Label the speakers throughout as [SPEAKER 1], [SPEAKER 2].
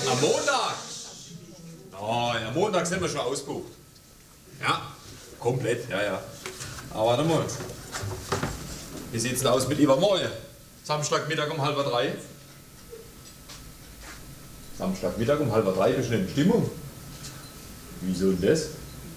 [SPEAKER 1] Am Montag? Oh, ja, Montag sind wir schon ausgebucht. Ja, komplett, ja. Aber warte mal. Wie sieht's denn aus mit übermorgen? Samstagmittag um 2:30. Samstagmittag um 2:30 bist du in Stimmung. Wieso denn das?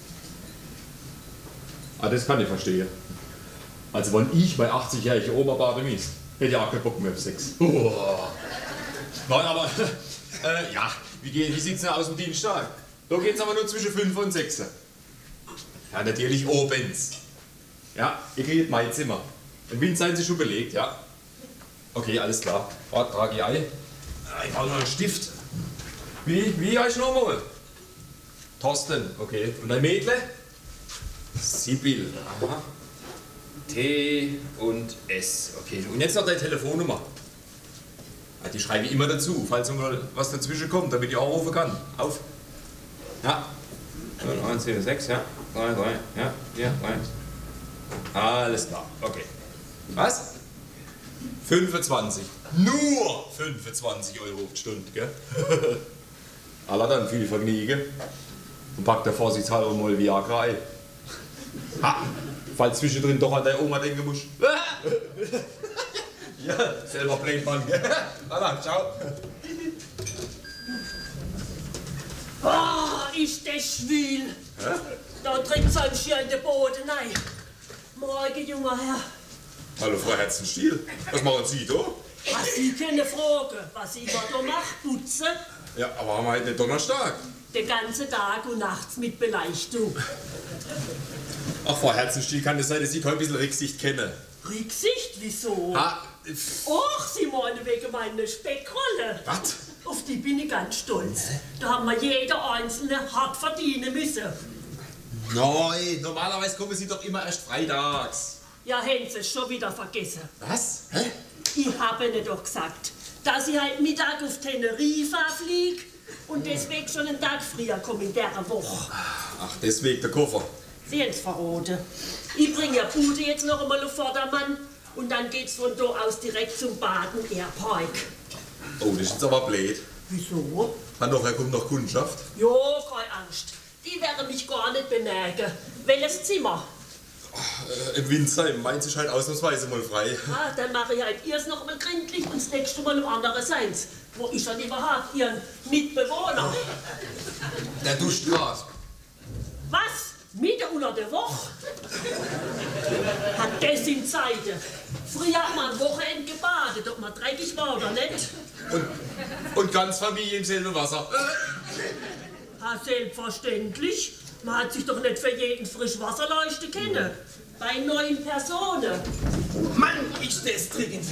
[SPEAKER 1] Ah, das kann ich verstehen. Also wenn ich bei 80-jährigen Oma baden müsste, hätte ich auch keinen Bock mehr auf Sex. Oh. Nein, aber, ja, wie sieht's denn aus am Dienstag? Da geht's aber nur zwischen 5 und 6. Ja, natürlich obens. Ja, ihr kriegt mein Zimmer. Im Wind seien Sie schon belegt, ja? Okay, alles klar. Warte, trage ich ein. Ich brauche noch einen Stift. Wie heißt du nochmal? Thorsten, okay. Und ein Mädle? Sibyl. Aha. T und S. Okay. Und jetzt noch deine Telefonnummer. Ja, die schreibe ich immer dazu, falls mal was dazwischen kommt, damit ich auch rufen kann. Auf. Ja. 1, 4, 6, ja. 3, 3, ja. 4, 3. Alles klar. Okay. Was? 25. Nur 25 € die Stunde, gell? Allah dann viel Vergnügen. Und packt der vorsichtshalber mal Viagra ein. Ha! Falls zwischendrin doch an deine Oma denken musst. Ja, selber Playmann, gell? Allah, ciao.
[SPEAKER 2] Oh, ist das schwül. Hä? Da trinkt ein Schier in den Boden rein. Morgen, junger Herr.
[SPEAKER 1] Hallo, Frau Herzenstiel. Was machen Sie da?
[SPEAKER 2] Was Sie können fragen, was ich da mache, putzen.
[SPEAKER 1] Ja, aber haben wir heute nicht Donnerstag?
[SPEAKER 2] Den ganzen Tag und nachts mit Beleuchtung.
[SPEAKER 1] Ach, Frau Herzenstiel, kann es sein, dass ich heute ein bisschen Rücksicht kenne?
[SPEAKER 2] Rücksicht? Wieso?
[SPEAKER 1] Ah,
[SPEAKER 2] Och, Sie meinen wegen meiner Speckrolle.
[SPEAKER 1] Was?
[SPEAKER 2] Auf die bin ich ganz stolz. Da haben wir jeder Einzelne hart verdienen müssen.
[SPEAKER 1] Nein, normalerweise kommen Sie doch immer erst freitags.
[SPEAKER 2] Ja, haben Sie es schon wieder vergessen.
[SPEAKER 1] Was? Hä?
[SPEAKER 2] Ich habe Ihnen doch gesagt, dass ich heute Mittag auf Teneriffa fliege und deswegen schon einen Tag früher komme in dieser Woche.
[SPEAKER 1] Ach, deswegen der Koffer.
[SPEAKER 2] Sie haben es verraten. Ich bringe ja Bude jetzt noch einmal auf Vordermann und dann geht's von da aus direkt zum Baden Airpark.
[SPEAKER 1] Oh, das ist jetzt aber blöd.
[SPEAKER 2] Wieso?
[SPEAKER 1] Nachher kommt noch Kundschaft.
[SPEAKER 2] Jo, keine Angst. Die werden mich gar nicht bemerken. Welches Zimmer?
[SPEAKER 1] Im Windsheim, meins ist halt ausnahmsweise mal frei.
[SPEAKER 2] Ah, dann mache ich halt erst noch mal gründlich und das nächste Mal im anderen Seins. Wo ist dann überhaupt Ihren Mitbewohner?
[SPEAKER 1] Der duscht grad.
[SPEAKER 2] Was? Mitten unter der Woche? Hat das in Zeiten? Früher hat man am Wochenende gebadet, ob man dreckig war oder nicht.
[SPEAKER 1] Und ganz Familie im selben Wasser.
[SPEAKER 2] Ah, selbstverständlich. Man hat sich doch nicht für jeden Frischwasserleuchte kennen. Bei 9 Personen.
[SPEAKER 3] Mann, ist das dringend.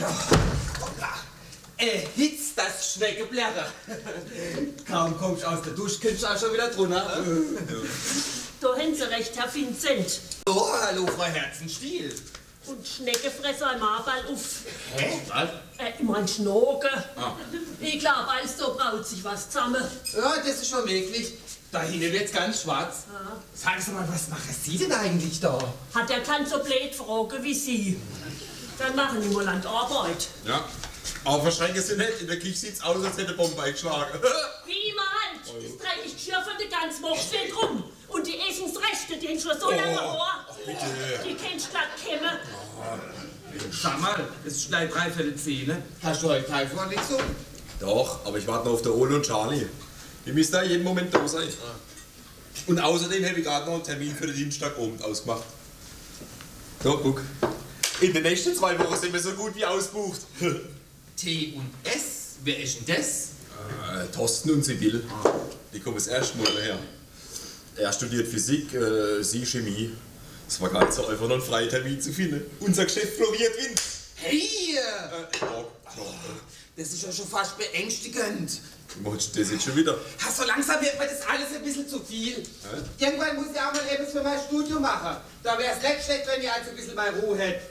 [SPEAKER 3] Hitz das Schneckeblärre. Kaum kommst du aus der Dusche, kommst du auch schon wieder drunter.
[SPEAKER 2] Da haben Sie recht, Herr Vincent.
[SPEAKER 3] Oh, hallo, Frau Herzenstiel.
[SPEAKER 2] Und Schneckefresser im Arbeit auf.
[SPEAKER 3] Hä? Was?
[SPEAKER 2] Ich mein Schnoke. Ah. Ich glaube, als da braut sich was zusammen.
[SPEAKER 3] Ja, das ist schon möglich. Da hinten wird's ganz schwarz.
[SPEAKER 2] Ja.
[SPEAKER 3] Sagen Sie mal, was machen Sie denn eigentlich da?
[SPEAKER 2] Hat er keinen so blöd fragen wie Sie. Dann machen die mal an der Arbeit.
[SPEAKER 1] Ja, aber verschränken Sie nicht. In der Küche sieht's aus, als hätte eine Bombe eingeschlagen.
[SPEAKER 2] Wie immer halt. Das dreckige Geschirr von der ganzen Woche steht rum. Und die Essensreste, die haben schon so lange Ohr.
[SPEAKER 1] Bitte.
[SPEAKER 2] Die kennst du glatt kämmen.
[SPEAKER 3] Sag mal, es ist gleich 3/4 10. Hast du heute keine Vorlesung?
[SPEAKER 1] Doch, aber ich warte noch auf der Ole und Charlie. Die müssen da jeden Moment da sein. Und außerdem habe ich gerade noch einen Termin für den Dienstagabend ausgemacht. So, guck. In den nächsten 2 Wochen sind wir so gut wie ausgebucht.
[SPEAKER 3] T und S? Wer ist denn das?
[SPEAKER 1] Thorsten und Sibyl. Die kommen das erste Mal daher. Er studiert Physik, sie Chemie. Es war gar nicht so einfach, noch einen freien Termin zu finden. Unser Geschäft floriert Wind.
[SPEAKER 3] Hey! Das ist ja schon fast beängstigend.
[SPEAKER 1] Machst du das jetzt schon wieder?
[SPEAKER 3] Ha, so langsam wird mir das alles ein bisschen zu viel. Irgendwann muss ich auch mal etwas für mein Studium machen. Da wäre es nicht schlecht, wenn ich also ein bisschen mal Ruhe hätte.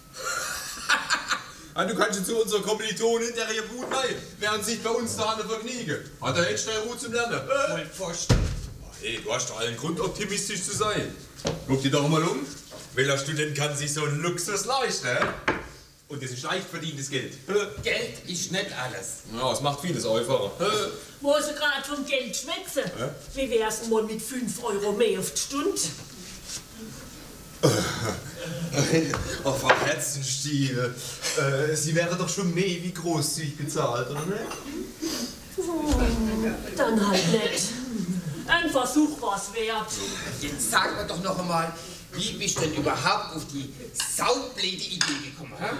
[SPEAKER 1] Du kannst jetzt zu unserer Kommilitonin der hier gut rein, während sich bei uns da eine vergnügen. Hat er echt schnell Ruhe zum Lernen?
[SPEAKER 3] Vollpfosten.
[SPEAKER 1] Hey, du hast doch allen Grund, optimistisch zu sein. Guck dir doch mal um. Welcher Student kann sich so einen Luxus leisten?
[SPEAKER 4] Und das ist leicht verdientes Geld.
[SPEAKER 3] Geld ist nicht alles.
[SPEAKER 4] Ja, es macht vieles einfacher.
[SPEAKER 2] Wo sie gerade vom Geld schwätzen. Wie wär's denn mal mit 5 Euro mehr auf die Stunde?
[SPEAKER 4] Oh, Frau Herzenstiel, Sie wäre doch schon mehr wie großzügig bezahlt, oder nicht?
[SPEAKER 2] Dann halt nicht. Ein Versuch war's wert.
[SPEAKER 3] Jetzt sag mir doch noch einmal, wie bist du denn überhaupt auf die saublöde Idee gekommen, hä?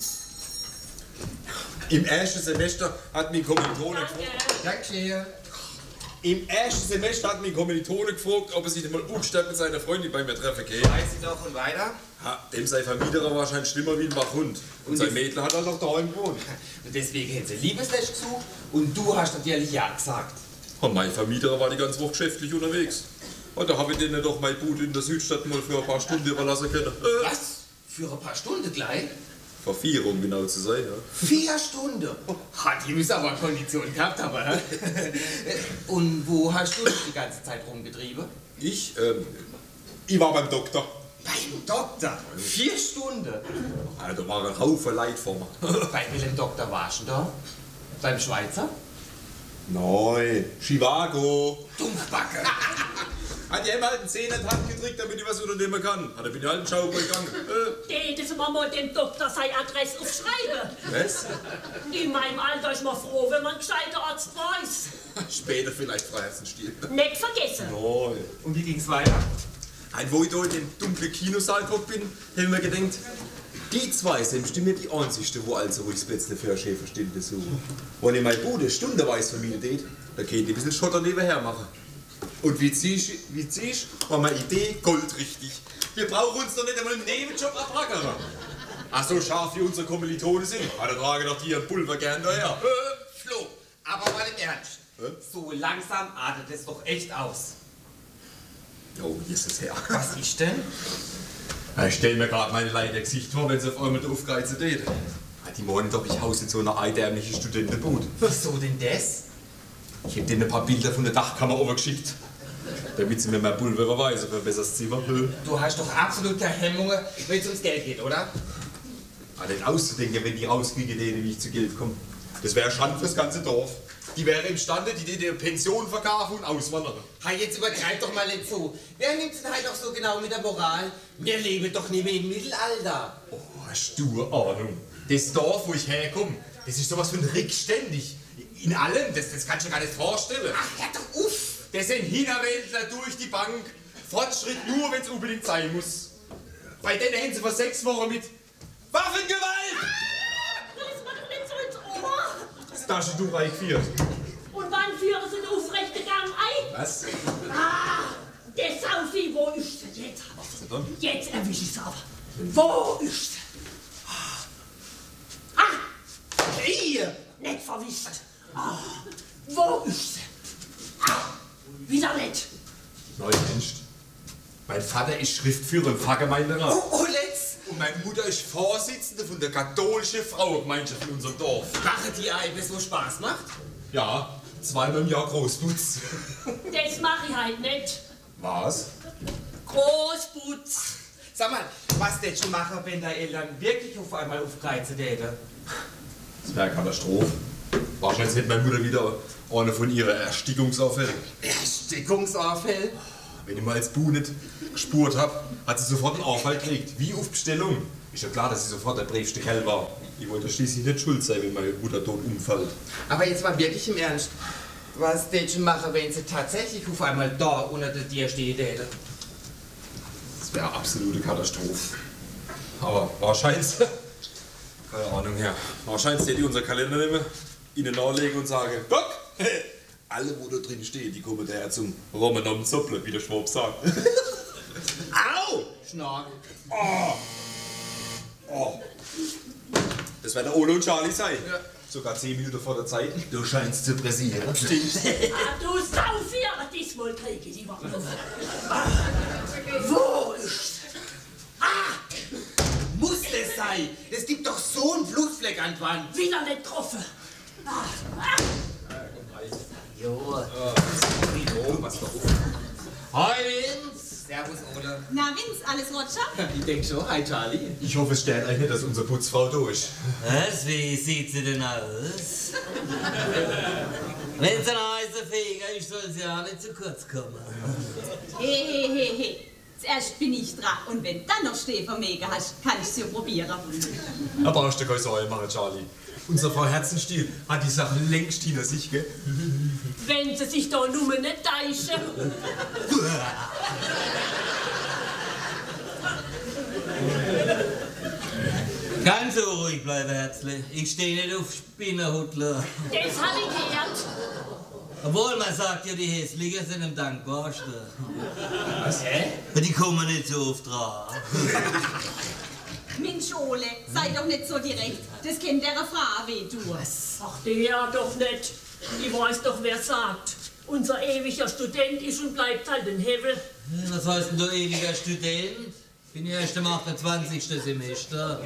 [SPEAKER 4] Im ersten Semester hat mein Kommilitone
[SPEAKER 3] Danke.
[SPEAKER 4] Im ersten Semester hat mein Kommilitone gefragt, ob er sich mal umstatt mit seiner Freundin bei mir treffen kann.
[SPEAKER 3] Weiß ich doch und weiter?
[SPEAKER 4] Ha, dem sein Vermieterer wahrscheinlich schlimmer wie ein Wachhund. Und sein Mädel hat halt noch daheim gewohnt.
[SPEAKER 3] Und deswegen hätte sie Liebeslesch gesucht und du hast natürlich ja gesagt.
[SPEAKER 4] Und mein Vermieterer war die ganze Woche geschäftlich unterwegs. Und da habe ich denen doch meine Bude in der Südstadt mal für ein paar Stunden überlassen können.
[SPEAKER 3] Was? Für ein paar Stunden gleich?
[SPEAKER 4] Vor 4, um genau zu sein, ja.
[SPEAKER 3] 4 Stunden? Hat die müssen aber Konditionen gehabt haben, hä? Und wo hast du dich die ganze Zeit rumgetrieben?
[SPEAKER 4] Ich war beim Doktor.
[SPEAKER 3] Beim Doktor? 4 Stunden?
[SPEAKER 4] Alter, da war ein Haufen Leid vor mir.
[SPEAKER 3] Bei welchem Doktor warst du da? Beim Schweizer?
[SPEAKER 4] Nein, Chivago.
[SPEAKER 3] Dumpfbacke.
[SPEAKER 4] Hat ja immer halt einen Zehner in die Hand gedrückt, damit ich was unternehmen kann. Hat er bin ich halt einen Schaukel gegangen.
[SPEAKER 2] Hättest du mal dem Doktor seine Adresse aufschreiben.
[SPEAKER 4] Was?
[SPEAKER 2] In meinem Alter ist man froh, wenn man einen gescheiten Arzt weiß.
[SPEAKER 4] Später vielleicht Freiheitenstil.
[SPEAKER 2] Nicht vergessen.
[SPEAKER 4] Nein.
[SPEAKER 3] Und wie ging's weiter?
[SPEAKER 4] Ein, wo ich da in den dunklen Kinosaal geguckt bin, habe ich mir gedacht, die zwei sind bestimmt nicht die einzigsten, wo also ruhig das Plätzle für eine Schäferstunde suchen. Wenn ich meine Bude stundenweise vermietet hätte, dann könnte ich ein bisschen Schotter nebenher machen. Und wie ziehst war meine Idee goldrichtig. Wir brauchen uns doch nicht einmal einen Nebenjob abrackern. Ach so scharf wie unsere Kommilitonen sind, da tragen doch die ihren Pulver gern daher.
[SPEAKER 3] Flo, aber mal im Ernst. So langsam artet es doch echt aus.
[SPEAKER 4] Oh, hier ist es her.
[SPEAKER 3] Was ist denn?
[SPEAKER 1] Ich stell mir gerade meine Leute Gesicht vor, wenn sie auf einmal aufgreifen täten. Die meinen doch, ich haus in so einer eidärmlichen Studentenbude.
[SPEAKER 3] Wieso denn das?
[SPEAKER 1] Ich hab denen ein paar Bilder von der Dachkammer übergeschickt, damit sie mir mein Pulver überweisen für ein besseres Zimmer.
[SPEAKER 3] Du hast doch absolut keine Hemmungen, wenn es ums Geld geht, oder?
[SPEAKER 1] Nicht auszudenken, wenn die rauskriegen, denen wie ich zu Geld komme. Das wäre Schande fürs ganze Dorf. Die wäre imstande, die Pension verkaufen und auswandern.
[SPEAKER 3] Hey, jetzt übertreib doch mal nicht so. Wer nimmt's denn halt auch so genau mit der Moral? Wir leben doch nicht mehr im Mittelalter.
[SPEAKER 1] Oh, hast du eine Ahnung? Das Dorf, wo ich herkomme, das ist sowas von rückständig. In allem, das kannst du dir gar nicht vorstellen.
[SPEAKER 3] Ach, hör doch auf!
[SPEAKER 1] Das sind Hinterwäldler durch die Bank. Fortschritt nur, wenn es unbedingt sein muss. Bei denen haben sie vor 6 Wochen mit Waffengewalt!
[SPEAKER 2] Lass mal doch nicht so ins Ohr.
[SPEAKER 1] Das Taschentuch eingeführt.
[SPEAKER 2] Und wann führen sie den aufrechten Gang ein?
[SPEAKER 1] Was?
[SPEAKER 2] Ah, der Saufi, wo ist sie jetzt? Jetzt erwisch ich sie aber. Wo ist sie? Ah,
[SPEAKER 3] Hier!
[SPEAKER 2] nicht verwischt. Ah, wo ist sie? Ah, wieder nicht.
[SPEAKER 1] Neuer Mensch. Mein Vater ist Schriftführer im Pfarrgemeinderat.
[SPEAKER 3] Oh, let's!
[SPEAKER 1] Und meine Mutter ist Vorsitzende von der katholischen Frauengemeinschaft in unserem Dorf.
[SPEAKER 3] Machen die Eibe so Spaß macht?
[SPEAKER 1] Ja, 2-mal im Jahr Großputz.
[SPEAKER 2] Das mache ich halt nicht.
[SPEAKER 1] Was?
[SPEAKER 2] Großputz.
[SPEAKER 3] Sag mal, was denn schon machen, wenn deine Eltern wirklich auf einmal aufgreifen täten?
[SPEAKER 1] Das wäre eine Katastrophe. Wahrscheinlich hätte meine Mutter wieder eine von ihren Erstickungsaufällen.
[SPEAKER 3] Erstickungsaufhell?
[SPEAKER 1] Wenn ich mal als Bu nicht gespurt hab, hat sie sofort einen Aufhalt gekriegt. Wie auf Bestellung. Ist ja klar, dass sie sofort der brävste Kerl war. Ich wollte schließlich nicht schuld sein, wenn meine Mutter tot umfällt.
[SPEAKER 3] Aber jetzt mal wirklich im Ernst. Was denn schon machen, wenn sie tatsächlich auf einmal da unter dir stehen täten?
[SPEAKER 1] Das wäre eine absolute Katastrophe. Aber wahrscheinlich, keine Ahnung, ja. Wahrscheinlich hätte ich unseren Kalender nehmen, ihnen nachlegen und sagen, guck, alle, wo da drin stehen, die kommen daher zum Romanom Zopple, wie der Schwab sagt.
[SPEAKER 3] Au! Schnork.
[SPEAKER 1] Oh. Das wird der Ole und Charlie sein.
[SPEAKER 3] Ja.
[SPEAKER 1] Sogar 10 Minuten vor der Zeit. Du scheinst zu pressieren. Stimmt.
[SPEAKER 2] Ah, du Saufi, aber diesmal kriege ich die Waffe. Wo ist sie?
[SPEAKER 3] Muss das sein? Es gibt doch so einen Blutfleck an der Wand.
[SPEAKER 2] Wieder nicht getroffen.
[SPEAKER 3] Jo.
[SPEAKER 1] Was doch.
[SPEAKER 3] Heinz, Servus, Ole.
[SPEAKER 5] Na, Vince, alles Roger?
[SPEAKER 3] Ich denke schon. Hi, Charlie.
[SPEAKER 4] Ich hoffe, es stellt euch nicht, dass unsere Putzfrau durch.
[SPEAKER 6] Was? Wie sieht sie denn aus? Wenn sie ein heißer Feger ist, soll sie auch nicht zu kurz kommen.
[SPEAKER 5] Hey. Zuerst bin ich dran. Und wenn du dann noch Schläfermäge hast, kann ich sie ja probieren.
[SPEAKER 4] Da brauchst du keine Sorge machen, Charlie. Unsere Frau Herzenstiel hat die Sache längst hinter sich, gell?
[SPEAKER 2] Wenn sie sich da nur nicht täuschen.
[SPEAKER 6] Ganz so ruhig bleiben, Herzle. Ich stehe nicht auf Spinnerhutler.
[SPEAKER 2] Das habe ich gehört.
[SPEAKER 6] Obwohl, man sagt ja, die Hässlichen sind am dankbarsten.
[SPEAKER 4] Was?
[SPEAKER 6] Die kommen nicht so oft dran.
[SPEAKER 5] Mensch, Ole, sei doch nicht so direkt. Das kennt der Frau weh, du.
[SPEAKER 2] Ach, der doch nicht. Ich weiß doch, wer sagt. Unser ewiger Student ist und bleibt halt ein Hebel.
[SPEAKER 6] Was heißt denn du ewiger Student? Bin ja erst im 28. Semester.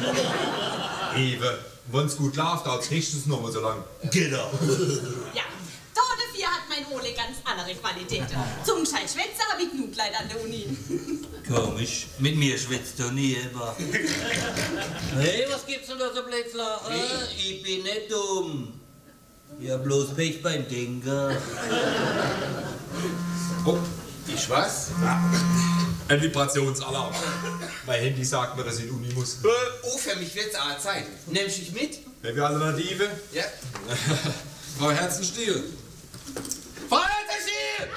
[SPEAKER 4] Ewe, wenn's gut läuft, dauert's höchstens noch mal so lang.
[SPEAKER 6] Genau.
[SPEAKER 5] Ja, da dafür hat mein Ole ganz andere Qualitäten. Zum gescheit Schwätzer habe ich genug Leid an der Uni.
[SPEAKER 6] Komisch, mit mir schwätzt du nie über. Hey, was gibt's denn da so Blödslachen? Ich bin nicht dumm. Ich hab bloß Pech beim Denken.
[SPEAKER 4] Oh, ich was? Ein Vibrationsalarm. Mein Handy sagt mir, dass ich in die Uni muss.
[SPEAKER 3] Oh, für mich wird's auch Zeit. Nimmst du dich mit?
[SPEAKER 4] Welche Alternative?
[SPEAKER 3] Ja.
[SPEAKER 4] Frau Herzenstiel.
[SPEAKER 3] Frau Herzenstiel!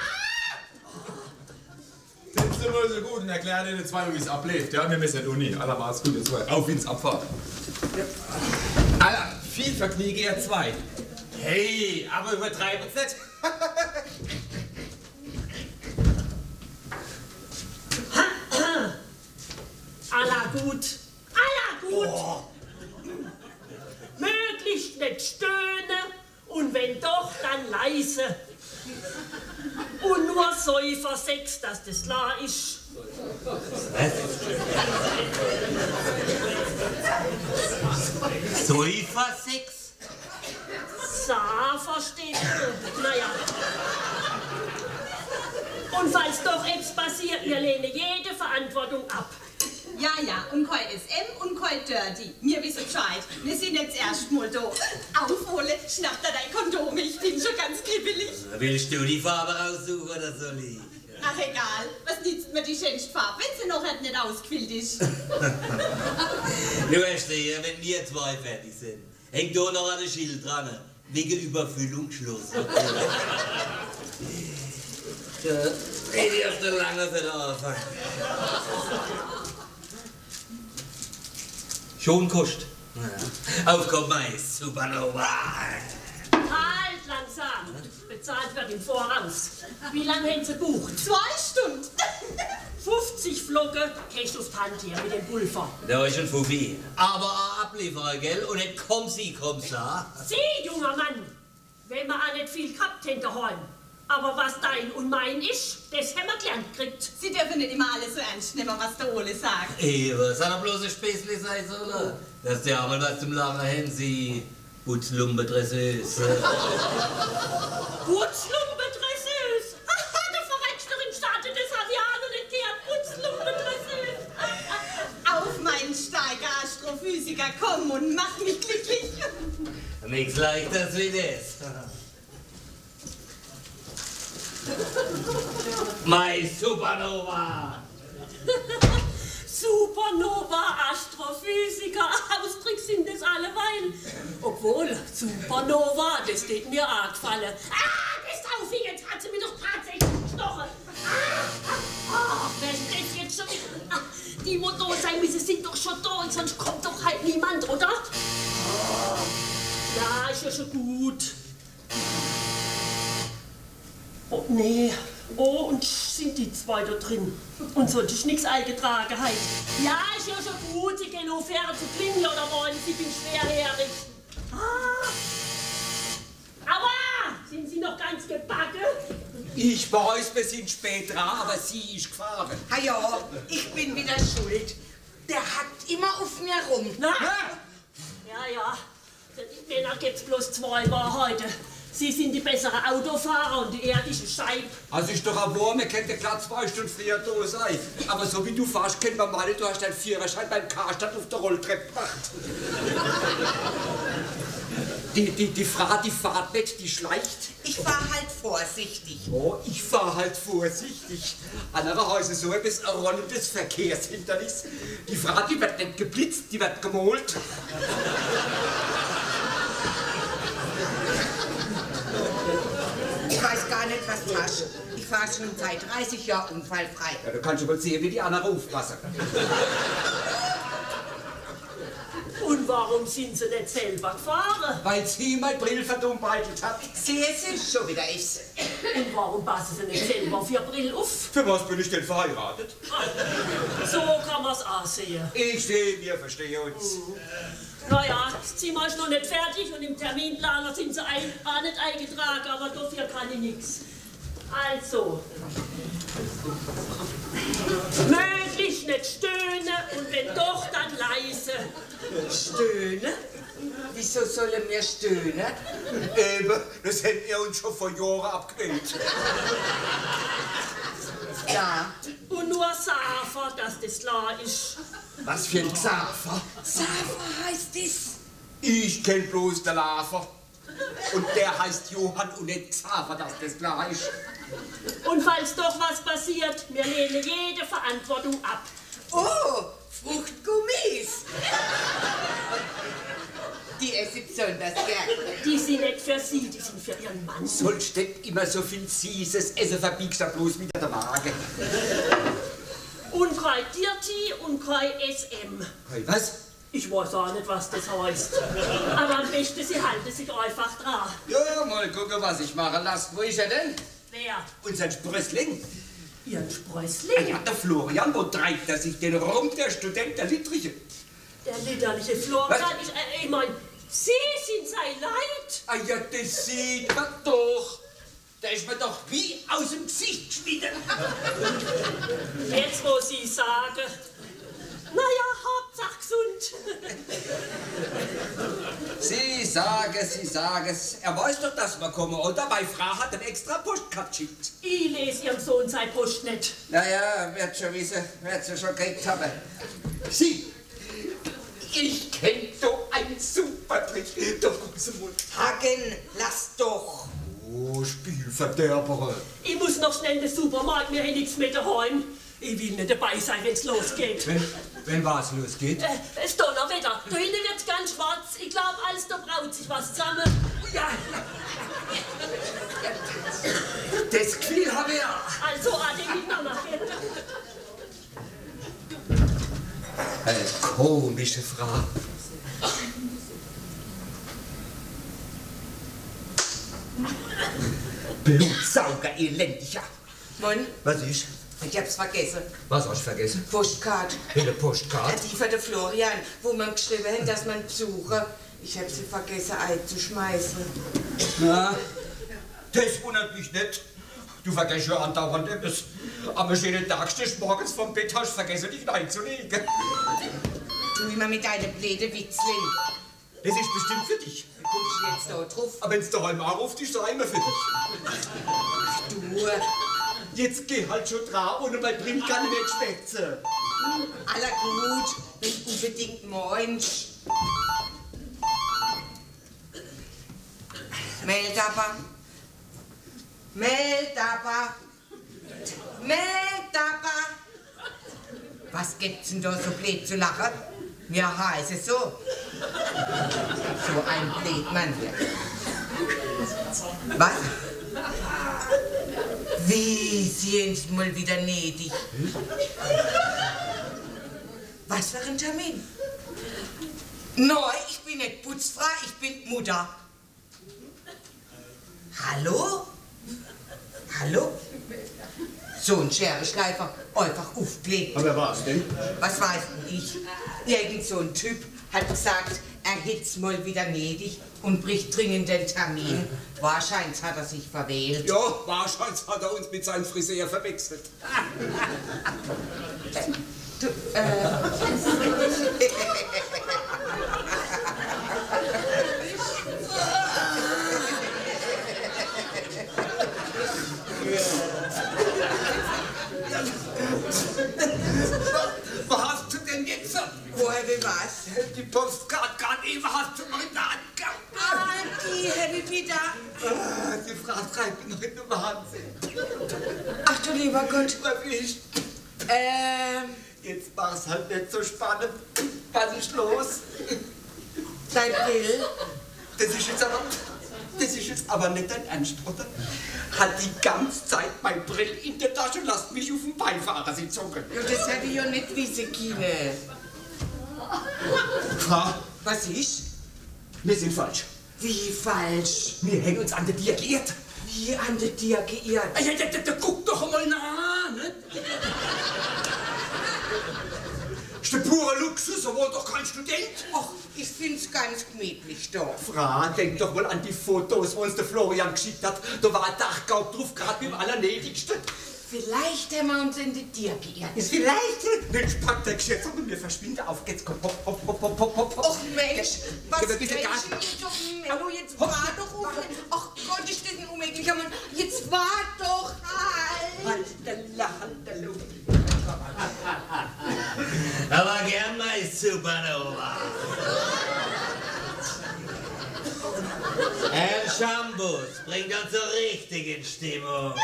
[SPEAKER 4] Sind Sie wohl so gut und erklären Ihnen zwei, wie es abläuft. Ja, wir müssen in die Uni. Aller macht's gut, ihr zwei. Auf ins Abfahrt.
[SPEAKER 3] Alla, viel Vergnügen, ihr zwei. Hey, aber übertreiben's nicht.
[SPEAKER 2] Aller gut. Möglichst nicht stöhnen und wenn doch, dann leise. Und nur Säufersex, dass das klar ist.
[SPEAKER 6] Säufersex?
[SPEAKER 2] Sa, versteht du? Naja. Und falls doch etwas passiert, wir lehnen jede Verantwortung ab.
[SPEAKER 5] Ja, und kein SM und kein Dirty. Mir wissen Bescheid. Wir sind jetzt erst mal da. Auf, Ole, schnapp da dein Kondom, ich bin schon ganz kribbelig.
[SPEAKER 6] Willst du die Farbe raussuchen oder soll ich?
[SPEAKER 5] Ach egal, was nützt mir die schönste Farbe, wenn sie noch nicht ausgefüllt ist?
[SPEAKER 6] Du weißt ja, wenn wir zwei fertig sind, hängt da noch ein Schild dran. Wegen Überfüllung Schluss. Ja, ich auf der langen Seite anfangen. Schon kostet. Ja. Aufkommen, Mais, Supernova.
[SPEAKER 2] Halt langsam. Bezahlt wird im Voraus. Wie lange haben Sie gebucht?
[SPEAKER 5] 2 Stunden.
[SPEAKER 2] 50 Flocken kriegst du aufs Hand hier mit dem Pulver.
[SPEAKER 6] Da ist ein Fuffi. Aber ein Ablieferer, gell? Und nicht komm Sie,
[SPEAKER 2] Sie, junger Mann, wenn wir auch nicht viel gehabt haben daheim. Aber was dein und mein ist, das haben wir gelernt gekriegt.
[SPEAKER 5] Sie dürfen nicht immer alles so ernst nehmen, was der Ole sagt.
[SPEAKER 6] Ey, was hat er bloß ein Späßli sein sollen? Das ist ja mal was zum Lachen hin, Sie Putzlumpe-Dresseuse.
[SPEAKER 2] Putzlumpe-Dresseuse? Aha, du verreckst doch im Staate des Avianer nicht gern Putzlumpe-Dresseuse.
[SPEAKER 5] Auf meinen Steiger, Astrophysiker, komm und mach mich glücklich.
[SPEAKER 6] Nichts leichteres wie das. My Supernova!
[SPEAKER 2] Supernova, Astrophysiker, Austricks sind das alleweil. Obwohl, Supernova, das steht mir auch gefallen. Das auf, jetzt hat sie mir doch tatsächlich gestochen. Wer ist das jetzt schon wieder? Die muss da sein müssen, sind doch schon da, und sonst kommt doch halt niemand, oder? Ja, ist ja schon gut. Oh, nee. Oh, und sind die zwei da drin? Und sollte ich nichts eingetragen haben? Ja, ist ja schon gut, Sie gehen auf Fähre zu klingeln oder wollen Sie bin schwerhörig. Aua! Sind Sie noch ganz gebacken?
[SPEAKER 3] Ich bereue, wir sind spät dran, aber sie ist gefahren.
[SPEAKER 7] Ah ja, ich bin wieder schuld. Der hackt immer auf mir rum.
[SPEAKER 2] Na? Ja. Die Männer gibt's bloß 2 Mal heute. Sie sind die bessere Autofahrer und die irdische Scheibe.
[SPEAKER 8] Also ist doch ein Wurm, man kennt klar 2 Stunden früher da sein. Aber so wie du fährst, kennt man mal nicht, du hast deinen Führerschein beim Karstadt auf der Rolltreppe gemacht. Die Frau, die fährt nicht, die schleicht.
[SPEAKER 7] Ich war halt vorsichtig.
[SPEAKER 8] Oh, ich fahr halt vorsichtig. Andere Häuser so etwas ein rollendes Verkehrshindernis. Die Frau, die wird nicht geblitzt, die wird gemalt.
[SPEAKER 7] Ich weiß gar nicht, was du hast. Ich fahre schon seit 30 Jahren unfallfrei.
[SPEAKER 8] Ja, du kannst wohl sehen, wie die anderen aufpassen.
[SPEAKER 2] Und warum sind Sie nicht selber gefahren?
[SPEAKER 8] Weil sie mein Brill verdummbeitelt hat.
[SPEAKER 7] Sie es schon wieder ist.
[SPEAKER 2] Und warum passen Sie nicht selber auf Ihr Brill auf?
[SPEAKER 8] Für was bin ich denn verheiratet?
[SPEAKER 2] So kann man es auch sehen.
[SPEAKER 8] Ich sehe, wir verstehen uns.
[SPEAKER 2] Naja, das Zimmer ist noch nicht fertig und im Terminplaner sind Sie auch nicht eingetragen, aber dafür kann ich nichts. Also, möglichst nicht stöhnen und wenn doch, dann leise.
[SPEAKER 7] Stöhnen? Wieso sollen wir stöhnen?
[SPEAKER 8] Eben, das hätten wir uns schon vor Jahren abgewählt.
[SPEAKER 7] Ja.
[SPEAKER 2] Und nur Safer, dass das klar ist.
[SPEAKER 8] Was für ein Xaver?
[SPEAKER 7] Safa heißt es.
[SPEAKER 8] Ich kenn bloß den Lafer. Und der heißt Johann und nicht Xaver, dass das klar ist.
[SPEAKER 2] Und falls doch was passiert, wir lehnen jede Verantwortung ab.
[SPEAKER 7] Oh, Fruchtgummis. Die esse ich besonders gern.
[SPEAKER 2] Die sind nicht für Sie, die sind für Ihren Mann.
[SPEAKER 8] Sollst nicht immer so viel süßes Essen, verbiegst du bloß wieder der Magen.
[SPEAKER 2] Und kein Dirty und kein SM.
[SPEAKER 8] Hey, was?
[SPEAKER 2] Ich weiß auch nicht, was das heißt. Aber am besten, Sie halten sich einfach dran.
[SPEAKER 8] Ja, mal gucken, was ich machen lasse. Wo ist er denn?
[SPEAKER 2] Wer?
[SPEAKER 8] Unser Sprössling.
[SPEAKER 2] Ihren
[SPEAKER 8] Ah
[SPEAKER 2] Sprössling?
[SPEAKER 8] ja, der Florian, wo treibt er sich den rum, der Student der Littriche?
[SPEAKER 2] Der liederliche Florian.
[SPEAKER 8] Was?
[SPEAKER 2] Ich mein, Sie sind sein Leid.
[SPEAKER 8] Ah ja, das sieht man doch. Der ist mir doch wie aus dem Gesicht geschnitten.
[SPEAKER 2] Jetzt, wo Sie sagen. Naja, Hauptsache gesund.
[SPEAKER 8] Sie sagen es. Er weiß doch, dass wir kommen, oder? Meine Frau hat eine extra Postkarte geschickt.
[SPEAKER 2] Ich lese Ihrem Sohn sein Post nicht.
[SPEAKER 8] Naja, wird schon wissen, wird sie schon gekriegt haben. Sie, ich kenn so einen super Trick. Doch, komm zum Mund.
[SPEAKER 7] Hagen, lass doch.
[SPEAKER 8] Oh, Spielverderber.
[SPEAKER 2] Ich muss noch schnell in den Supermarkt, mir hier nichts mehr daheim. Ich will nicht dabei sein, wenn's losgeht.
[SPEAKER 8] Wenn was losgeht?
[SPEAKER 2] Es Donnerwetter. Da hinten wird's ganz schwarz. Ich glaube, alles da braut sich was zusammen. Ja,
[SPEAKER 8] Das Gefühl habe ich auch.
[SPEAKER 2] also Ade miteinander.
[SPEAKER 8] Eine komische Frau. Blutsauger, elendiger.
[SPEAKER 7] Mann,
[SPEAKER 8] Was ist?
[SPEAKER 7] ich hab's vergessen.
[SPEAKER 8] Was hast du vergessen?
[SPEAKER 7] Postkarte.
[SPEAKER 8] Eine Postkarte?
[SPEAKER 7] Die von der Florian, wo man geschrieben hat, dass man besuche. Ich hab sie vergessen einzuschmeißen.
[SPEAKER 8] Na, das wundert mich nicht. Du vergisst ja andauernd etwas. Am schönen Tag stehst morgens vom Bett, hast vergessen, dich reinzulegen.
[SPEAKER 7] Tu immer mit deinem blöden Witzling.
[SPEAKER 8] Das ist bestimmt für dich.
[SPEAKER 7] Wie kommst du jetzt da drauf?
[SPEAKER 8] Aber wenn's daheim anruft, ist es immer für dich.
[SPEAKER 7] Du,
[SPEAKER 8] Jetzt geh halt schon dran, ohne mein Bring kann ich nicht schwätzen.
[SPEAKER 7] aller gut, wenn du unbedingt meinst. Meldaba. Meldaba. Meldaba. Was gibt's denn da so blöd zu lachen? Ja, heißt es so. So ein Blödmann hier. Was? Wie sind's mal wieder gnädig? Was für ein Termin? Nein, ich bin nicht Putzfrau, ich bin Mutter. Hallo? Hallo? So ein Scherenschleifer, einfach aufgelegt.
[SPEAKER 8] Aber was denn?
[SPEAKER 7] Was weiß denn ich? Irgend so ein Typ hat gesagt, er hätt's mal wieder gnädig und bricht dringend den Termin. Wahrscheinlich hat er sich verwählt.
[SPEAKER 8] Ja, wahrscheinlich hat er uns mit seinem Friseur verwechselt.
[SPEAKER 7] Du, wie wieder?
[SPEAKER 8] Die Frau treibt mich noch in den Wahnsinn.
[SPEAKER 7] Ach du lieber Gott.
[SPEAKER 8] Erwischt. Jetzt war's halt nicht so spannend. Was ist los?
[SPEAKER 7] Dein Grill?
[SPEAKER 8] Das ist jetzt aber nicht dein Ernst, oder? Hat die ganze Zeit mein Brill in der Tasche und lasst mich auf dem Beifahrersitz hocken.
[SPEAKER 7] Ja, das hätte ich ja nicht wissen können.
[SPEAKER 8] Frau,
[SPEAKER 7] Was ist?
[SPEAKER 8] wir sind falsch.
[SPEAKER 7] Wie falsch?
[SPEAKER 8] Wir hängen uns an der Dir geirrt.
[SPEAKER 7] Wie an der dir geirrt?
[SPEAKER 8] Ja, guck doch mal nach, ne? Ist der pure Luxus, obwohl doch kein Student.
[SPEAKER 7] Ach, ich find's ganz gemütlich da.
[SPEAKER 8] Frau, denk doch mal an die Fotos, wo uns der Florian geschickt hat. Da war ein Dachgaub drauf, gerade mit dem Allernädigsten.
[SPEAKER 7] Vielleicht haben wir uns in die dir geirrt.
[SPEAKER 8] Vielleicht. Mensch, pack der Geschäft und wir verschwinden auf. Jetzt komm, hopp, hopp, hopp, hopp, hopp, hopp.
[SPEAKER 7] Ach Mensch, was
[SPEAKER 8] Gib mir bitte
[SPEAKER 7] Mensch,
[SPEAKER 8] Gas.
[SPEAKER 7] Mello, jetzt war doch auf. Ach Gott, ist das ein unmöglicher Mann. Jetzt war doch halt.
[SPEAKER 8] Hallo.
[SPEAKER 6] Aber gern mal Supernova. Herr Schambus bringt uns so richtig in Stimmung.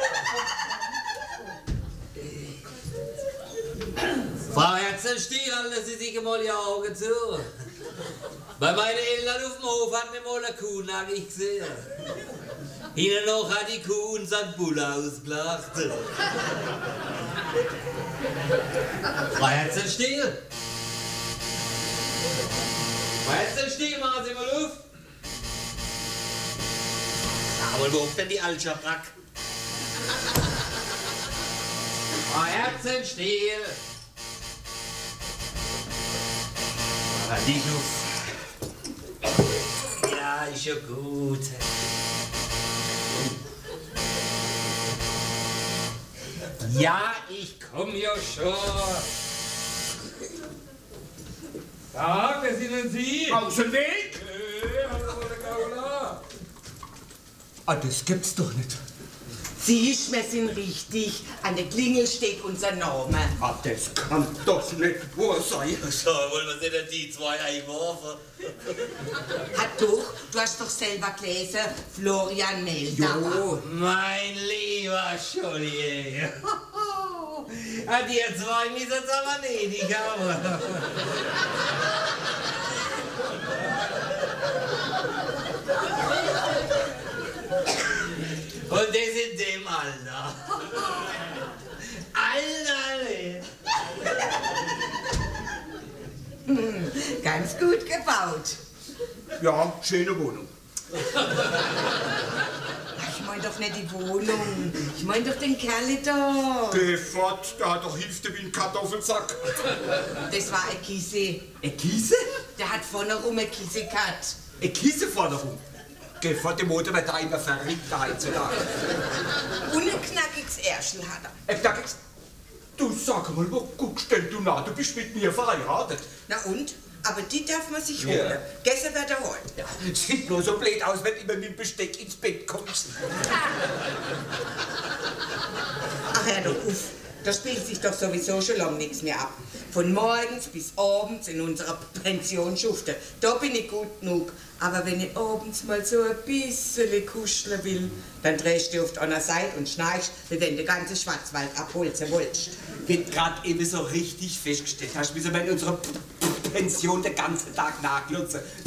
[SPEAKER 6] Frau Herzenstiel, halten Sie sich mal die Augen zu. Bei meinen Eltern auf dem Hof hat mir mal eine Kuh nackig gesehen. Hinten noch hat die Kuh unseren Bulle ausgelacht. Frau Herzenstiel! Frau Herzenstiel, machen Sie mal auf! Aber wo ist denn die Altschabrack? Frau Herzenstiel! Aber die Luft. Ja, ist ja gut. Ja, ich komm ja schon.
[SPEAKER 1] Ja, wer sind denn Sie?
[SPEAKER 8] Aus dem Weg!
[SPEAKER 1] Hallo, der Gaula.
[SPEAKER 8] Ah, das gibt's doch nicht.
[SPEAKER 7] Siehst, wir sind richtig. An der Klingel steht unser Name.
[SPEAKER 8] Ah, das kann doch nicht wahr sein.
[SPEAKER 6] So, wollen wir denn die zwei einwerfen?
[SPEAKER 7] Hat doch, du hast doch selber gelesen, Florian Meldauer.
[SPEAKER 6] Mein lieber Scholli. Hat ihr zwei müssen es aber nicht haben. Und das in dem Alter. Alter!
[SPEAKER 7] Ganz gut gebaut.
[SPEAKER 8] Ja, schöne Wohnung.
[SPEAKER 7] Ich mein doch nicht die Wohnung. Ich mein doch den Kerl da.
[SPEAKER 8] Geh fort, der hat doch Hälfte wie ein Kartoffelsack.
[SPEAKER 7] Das war ein Kisse.
[SPEAKER 8] Eine Kiese?
[SPEAKER 7] Der hat vorne rum eine Kisse gehabt.
[SPEAKER 8] Eine Kieseforderung. Geh fort, die Mutter wird da immer verrückt heutzutage.
[SPEAKER 7] Und ein knackiges Ärschel hat er.
[SPEAKER 8] Knackiges. Du sag mal, wo guckst denn du nach? Du bist mit mir verheiratet.
[SPEAKER 7] Na und? Aber die darf man sich holen. Gestern wird er holen.
[SPEAKER 8] Ja, sieht nur so blöd aus, wenn du immer mit dem Besteck ins Bett kommst.
[SPEAKER 7] Ach, hör doch auf. Da spielt sich doch sowieso schon lange nichts mehr ab. Von morgens bis abends in unserer Pension schufte. Da bin ich gut genug. Aber wenn ich abends mal so ein bisschen kuscheln will, dann drehst du auf einer Seite und schnarchst, wie wenn der ganze Schwarzwald abholzen wolltest.
[SPEAKER 8] Wenn gerade eben so richtig festgestellt hast, wie wir in unserer Pension den ganzen Tag nachglutzen.